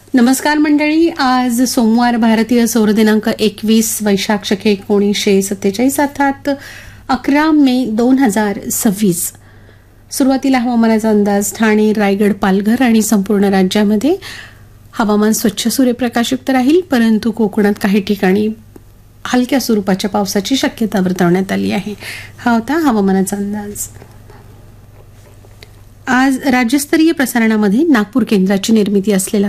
नमस्कार मंडळी. आज सोमवार, भारतीय सौर दिनांक 21 वैशाख शके 1947, अर्थात 11 मे 2026. सुरुवातीला हवामानाचा अंदाज. ठाणे, रायगड, पालघर आणि संपूर्ण राज्यामध्ये हवामान स्वच्छ सूर्यप्रकाशयुक्त राहील, परंतु कोकणात काही ठिकाणी हलक्या स्वरूपाच्या पावसाची शक्यता वर्तवण्यात आली आहे. हा होता हवामानाचा अंदाज. आज राज्यस्तरीय प्रसारणामध्ये नागपूर केंद्राची निर्मिती असलेला